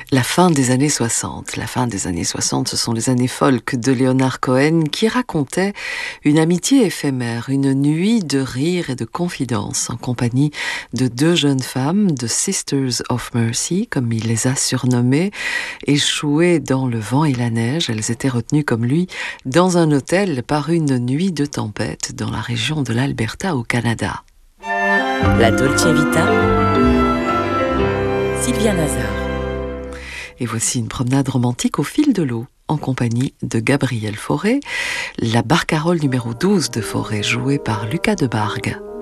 La fin des années 60. La fin des années 60, ce sont les années folk de Leonard Cohen qui racontait une amitié éphémère, une nuit de rire et de confidence en compagnie de deux jeunes femmes, de Sisters of Mercy, comme il les a surnommées, échouées dans le vent et la neige. Elles étaient retenues comme lui dans un hôtel par une nuit de tempête dans la région de l'Alberta au Canada. La Dolce Vita, Sylvia Nazar. Et voici une promenade romantique au fil de l'eau, en compagnie de Gabriel Fauré, la barcarolle numéro 12 de Fauré, jouée par Lucas Debargue.